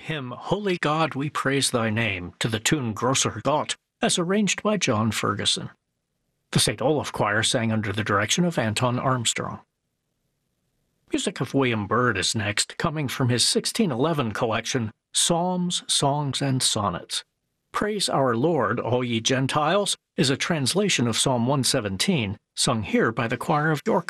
hymn Holy God, We Praise Thy Name to the tune Grosser Gott, as arranged by John Ferguson. The St. Olaf Choir sang under the direction of Anton Armstrong. Music of William Byrd is next, coming from his 1611 collection, Psalms, Songs, and Sonnets. Praise Our Lord, All Ye Gentiles, is a translation of Psalm 117, sung here by the choir of York